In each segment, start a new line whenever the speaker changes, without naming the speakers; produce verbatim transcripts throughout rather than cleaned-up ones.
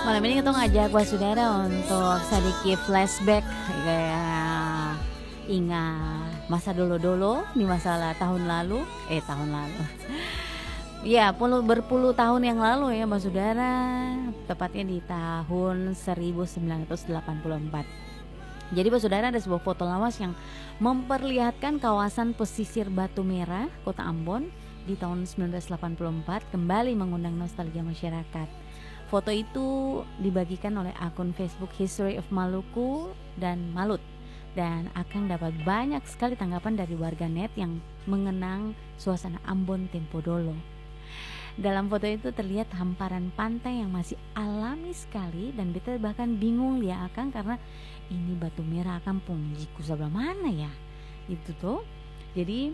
Malam ini kita ngajak buat saudara untuk sedikit flashback kayak ingat masa dulu-dulu di masalah tahun lalu, eh tahun lalu. Ya, puluh berpuluh tahun yang lalu ya, Mbak Saudara, tepatnya di tahun seribu sembilan ratus delapan puluh empat. Jadi Mbak Saudara, ada sebuah foto lawas yang memperlihatkan kawasan pesisir Batu Merah, Kota Ambon di tahun sembilan belas delapan puluh empat kembali mengundang nostalgia masyarakat. Foto itu dibagikan oleh akun Facebook History of Maluku dan Malut, dan akan dapat banyak sekali tanggapan dari warganet yang mengenang suasana Ambon tempo dulu. Dalam foto itu terlihat hamparan pantai yang masih alami sekali, dan beta bahkan bingung lihat Akang karena ini Batu Merah kampung jiku sebelah mana ya itu tuh. Jadi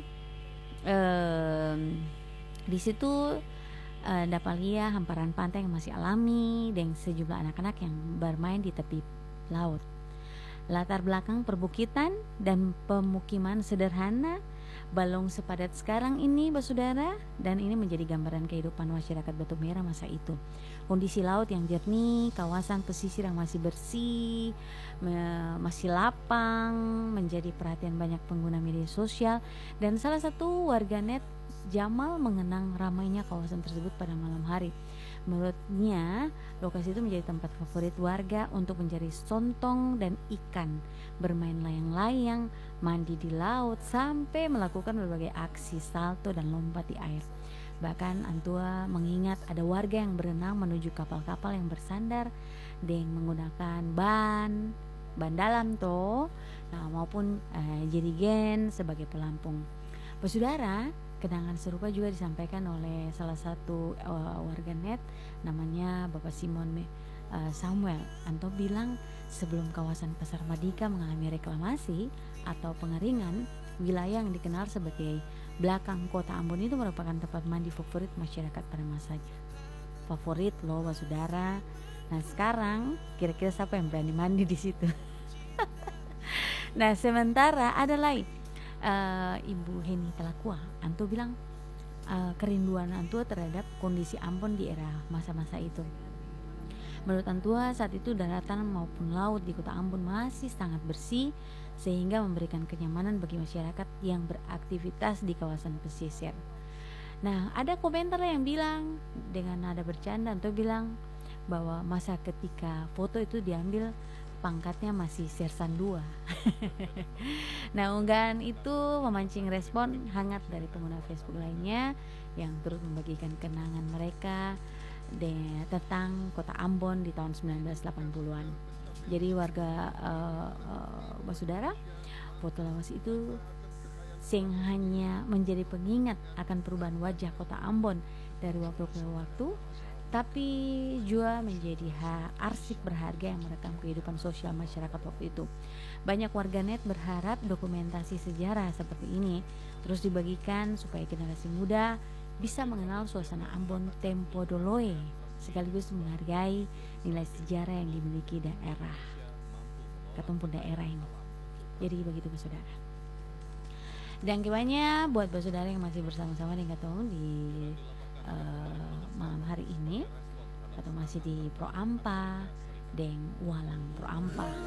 eh, di situ Uh, dapat lihat hamparan pantai yang masih alami dan sejumlah anak-anak yang bermain di tepi laut. Latar belakang perbukitan dan pemukiman sederhana balong sepadat sekarang ini, Mbak Saudara, dan ini menjadi gambaran kehidupan masyarakat Batu Merah masa itu. Kondisi laut yang jernih, kawasan pesisir yang masih bersih, me- masih lapang, menjadi perhatian banyak pengguna media sosial, dan salah satu warganet Jamal mengenang ramainya kawasan tersebut pada malam hari. Menurutnya, lokasi itu menjadi tempat favorit warga untuk mencari sontong dan ikan, bermain layang-layang, mandi di laut, sampai melakukan berbagai aksi salto dan lompat di air. Bahkan Antua mengingat ada warga yang berenang menuju kapal-kapal yang bersandar dengan menggunakan ban, ban dalam toh, nah, maupun eh, jerigen sebagai pelampung. Saudara, kenangan serupa juga disampaikan oleh salah satu uh, warganet namanya Bapak Simon uh, Samuel. Anto bilang sebelum kawasan Pasar Madika mengalami reklamasi atau pengeringan, wilayah yang dikenal sebagai belakang kota Ambon itu merupakan tempat mandi favorit masyarakat pada masanya. Favorit loh, Bapak Saudara. Nah sekarang kira-kira siapa yang berani mandi di situ? Nah sementara ada lain. Uh, Ibu Heni Telakua, Anto bilang uh, kerinduan Antua terhadap kondisi Ambon di era masa-masa itu. Menurut Antua saat itu daratan maupun laut di kota Ambon masih sangat bersih sehingga memberikan kenyamanan bagi masyarakat yang beraktivitas di kawasan pesisir. Nah, ada komentar yang bilang dengan nada bercanda, Anto bilang bahwa masa ketika foto itu diambil pangkatnya masih sersan dua. Nah, unggahan itu memancing respon hangat dari pengguna Facebook lainnya yang turut membagikan kenangan mereka de- tentang kota Ambon di tahun sembilan belas delapan puluhan. Jadi warga uh, uh, saudara, foto lawas itu sing hanya menjadi pengingat akan perubahan wajah kota Ambon dari waktu ke waktu, tapi juga menjadi hak arsip berharga yang merekam kehidupan sosial masyarakat waktu itu. Banyak warganet berharap dokumentasi sejarah seperti ini terus dibagikan supaya generasi muda bisa mengenal suasana Ambon tempo doloe, sekaligus menghargai nilai sejarah yang dimiliki daerah katumpun daerah ini. Jadi begitu saudara. Dan kibannya buat saudara yang masih bersama-sama dengan katong di Uh, malam hari ini atau masih di Pro Ampa, Deng Walang Pro Ampa.